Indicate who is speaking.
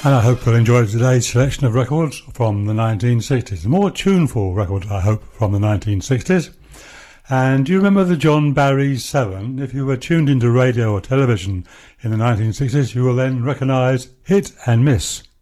Speaker 1: And I hope you'll enjoy today's selection of records from the 1960s. More tuneful records, I hope, from the 1960s. And do you remember the John Barry 7? If you were tuned into radio or television in the 1960s, you will then recognise Hit and Miss.